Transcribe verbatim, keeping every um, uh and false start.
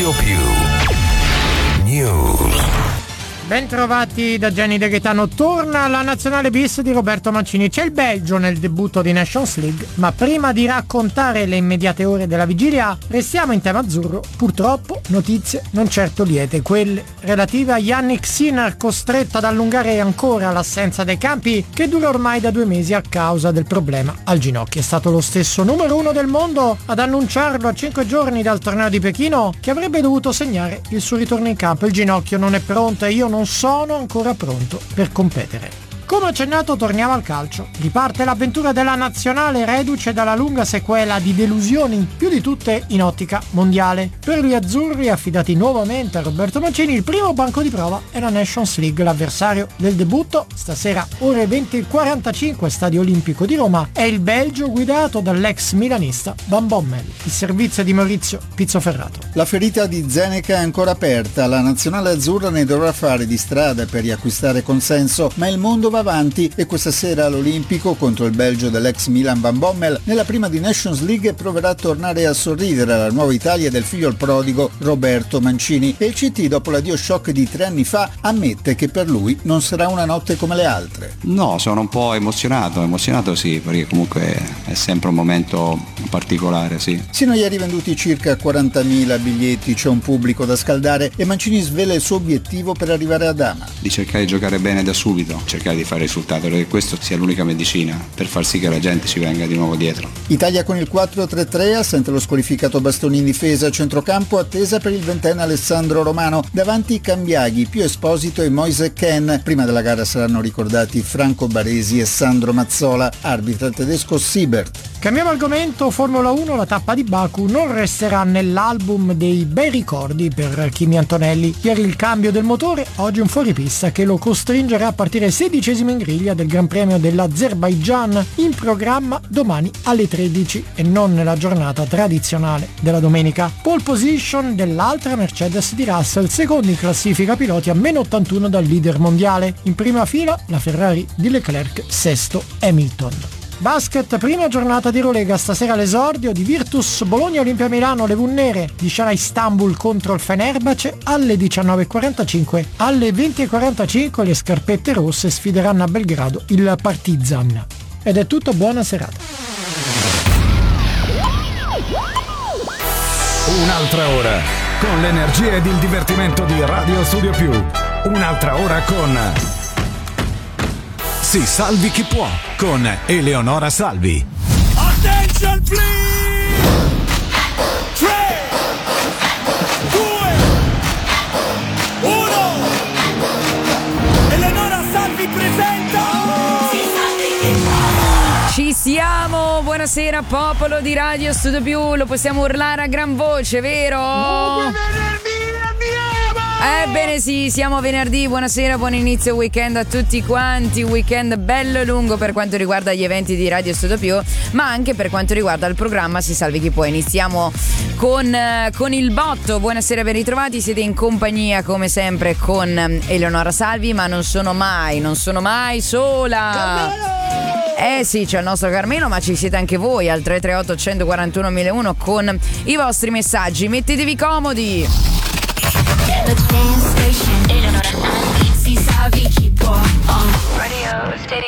Studio Più News. Bentrovati da Gianni De Gaetano. Torna la nazionale bis di Roberto Mancini. C'è il Belgio nel debutto di Nations League, ma prima di raccontare le immediate ore della vigilia restiamo in tema azzurro. Purtroppo notizie non certo liete, quelle relative a Yannick Sinner, costretto ad allungare ancora l'assenza dai campi, che dura ormai da due mesi a causa del problema al ginocchio. È stato lo stesso numero uno del mondo ad annunciarlo a cinque giorni dal torneo di Pechino che avrebbe dovuto segnare il suo ritorno in campo. Il ginocchio non è pronto e io non sono ancora pronto per competere. Come accennato, torniamo al calcio. Riparte l'avventura della nazionale reduce dalla lunga sequela di delusioni, più di tutte in ottica mondiale. Per gli azzurri, affidati nuovamente a Roberto Mancini, il primo banco di prova è la Nations League. L'avversario del debutto, stasera ore venti e quarantacinque, Stadio Olimpico di Roma, è il Belgio guidato dall'ex milanista Van Bommel. Il servizio di Maurizio Pizzoferrato. La ferita di Zeneca è ancora aperta. La nazionale azzurra ne dovrà fare di strada per riacquistare consenso, ma il mondo va avanti e questa sera all'Olimpico contro il Belgio dell'ex Milan Van Bommel nella prima di Nations League proverà a tornare a sorridere alla nuova Italia del figlio il prodigo Roberto Mancini, e il C T dopo l'addio shock di tre anni fa ammette che per lui non sarà una notte come le altre. No, sono un po' emozionato, emozionato sì, perché comunque è sempre un momento particolare, sì. Sino a ieri venduti circa quarantamila biglietti, c'è un pubblico da scaldare e Mancini svela il suo obiettivo per arrivare ad Ama. Di cercare di giocare bene da subito, cercare di fare risultato, perché questo sia l'unica medicina per far sì che la gente ci venga di nuovo dietro. Italia con il quattro tre tre, assente lo squalificato Bastoni in difesa, centrocampo attesa per il ventenne Alessandro Romano, davanti Cambiaghi, più Esposito e Moise Kean. Prima della gara saranno ricordati Franco Baresi e Sandro Mazzola, arbitra il tedesco Siebert. Cambiamo argomento, Formula uno, la tappa di Baku non resterà nell'album dei bei ricordi per Kimi Antonelli. Ieri il cambio del motore, oggi un fuoripista che lo costringerà a partire sedicesimo in griglia del Gran Premio dell'Azerbaigian, in programma domani alle tredici e non nella giornata tradizionale della domenica. Pole position dell'altra Mercedes di Russell, secondo in classifica piloti a meno ottantuno dal leader mondiale. In prima fila la Ferrari di Leclerc, sesto Hamilton. Basket, prima giornata di Eurolega, stasera l'esordio di Virtus Bologna Olimpia Milano, le Vunnere di Shara Istanbul contro il Fenerbahce alle diciannove e quarantacinque. Alle venti e quarantacinque le scarpette rosse sfideranno a Belgrado il Partizan. Ed è tutto, buona serata. Un'altra ora con l'energia ed il divertimento di Radio Studio Più. Un'altra ora con Si salvi chi può con Eleonora Salvi. Attention please! tre, due, uno. Eleonora Salvi presenta Si salvi chi può. Ci siamo, buonasera popolo di Radio Studio Più, lo possiamo urlare a gran voce, vero? Buon venerdì, andiamo! Ebbene sì, siamo venerdì, buonasera, buon inizio weekend a tutti quanti, weekend bello e lungo per quanto riguarda gli eventi di Radio Studio Più, ma anche per quanto riguarda il programma Si salvi chi può. Iniziamo con, con il botto, buonasera, ben ritrovati, siete in compagnia come sempre con Eleonora Salvi, ma non sono mai, non sono mai sola. Carmelo! Eh sì, c'è il nostro Carmelo, ma ci siete anche voi al tre tre otto uno zero quattro uno mille uno con i vostri messaggi. Mettetevi comodi. Eleonora Salvi, si salvi chi può. Radio Steady